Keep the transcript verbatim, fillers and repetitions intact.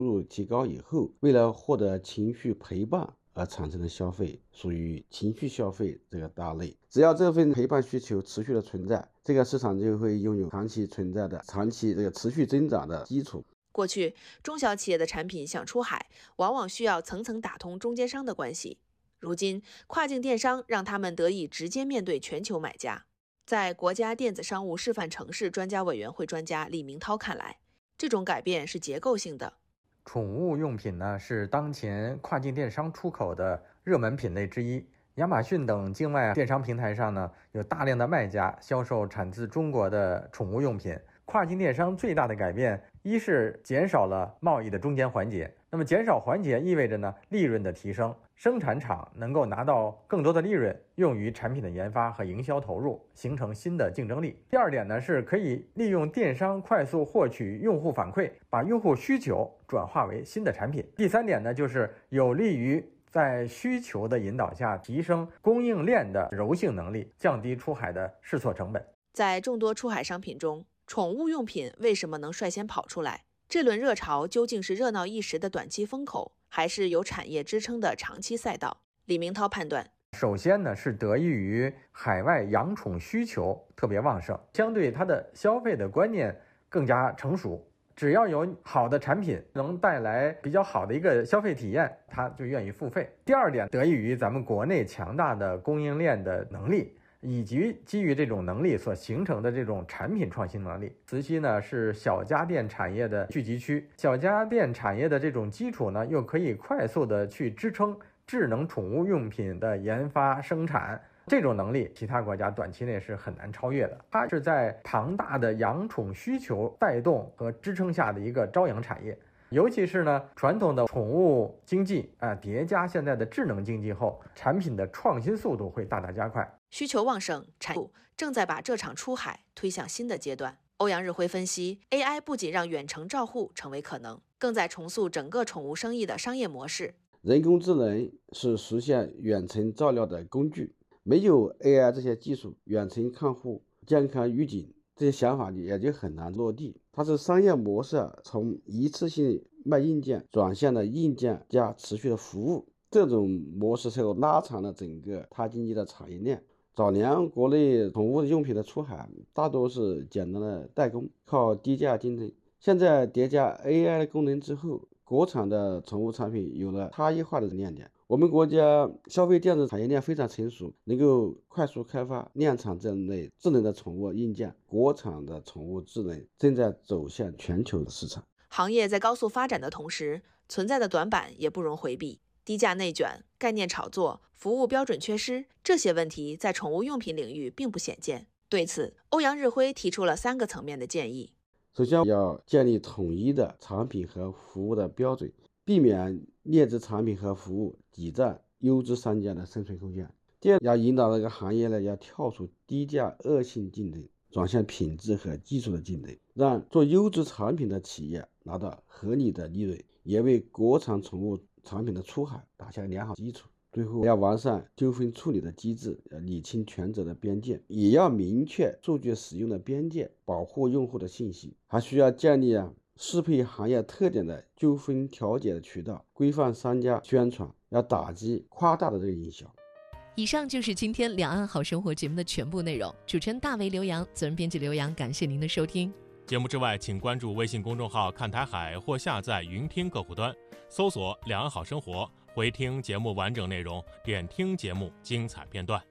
入提高以后，为了获得情绪陪伴而产生的消费，属于情绪消费这个大类。只要这份陪伴需求持续的存在，这个市场就会拥有长期存在的、长期这个持续增长的基础。 过去，中小企业的产品想出海，往往需要层层打通中间商的关系。如今，跨境电商让他们得以直接面对全球买家。在国家电子商务示范城市专家委员会专家李明涛看来，这种改变是结构性的。 宠物用品呢，是当前跨境电商出口的热门品类之一。亚马逊等境外电商平台上呢，有大量的卖家销售产自中国的宠物用品。跨境电商最大的改变，一是减少了贸易的中间环节。那么减少环节意味着呢，利润的提升，生产厂能够拿到更多的利润，用于产品的研发和营销投入，形成新的竞争力。第二点呢，是可以利用电商快速获取用户反馈，把用户需求转化为新的产品。第三点呢，就是有利于在需求的引导下提升供应链的柔性能力，降低出海的试错成本。 在众多出海商品中，宠物用品为什么能率先跑出来？这轮热潮究竟是热闹一时的短期风口，还是有产业支撑的长期赛道？李明涛判断， 首先呢，是得益于海外养宠需求特别旺盛，相对它的消费的观念更加成熟。只要有好的产品能带来比较好的一个消费体验，他就愿意付费。第二点，得益于咱们国内强大的供应链的能力，以及基于这种能力所形成的这种产品创新能力。慈溪呢是小家电产业的聚集区，小家电产业的这种基础呢，又可以快速的去支撑智能宠物用品的研发生产。这种能力，其他国家短期内是很难超越的。它是在庞大的养宠需求带动和支撑下的一个朝阳产业。尤其是呢，传统的宠物经济啊，叠加现在的智能经济后，产品的创新速度会大大加快。 需求旺盛，产业正在把这场出海推向新的阶段。欧阳日辉分析 ，A I 不仅让远程照护成为可能，更在重塑整个宠物生意的商业模式。 人工智能是实现远程照料的工具，没有 A I 这些技术，远程看护、健康预警这些想法也就很难落地。它是商业模式从一次性卖硬件转向了硬件加持续的服务，这种模式是拉长了整个踏经济的产业链。早年国内宠物用品的出海大多是简单的代工，靠低价竞争。现在叠加 A I 的功能之后，国产的宠物产品有了差异化的亮点。我们国家消费电子产业链非常成熟，能够快速开发量产这类智能的宠物硬件。国产的宠物智能正在走向全球的市场。 行业在高速发展的同时，存在的短板也不容回避。低价内卷、概念炒作、服务标准缺失，这些问题在宠物用品领域并不鲜见。对此，欧阳日辉提出了三个层面的建议。 首先要建立统一的产品和服务的标准，避免劣质产品和服务挤占优质商家的生存空间。第二，要引导这个行业呢，要跳出低价恶性竞争，转向品质和技术的竞争，让做优质产品的企业拿到合理的利润，也为国产宠物产品的出海打下良好基础。最后要完善纠纷处理的机制，要理清权责的边界，也要明确数据使用的边界，保护用户的信息。还需要建立啊适配行业特点的纠纷调解的渠道，规范商家宣传，要打击夸大的这个营销。 以上就是今天两岸好生活节目的全部内容。主持人大为刘洋，责任编辑刘洋，感谢您的收听。 节目之外，请关注微信公众号看台海或下载云听客户端，搜索两岸好生活，回听节目完整内容，点听节目精彩片段。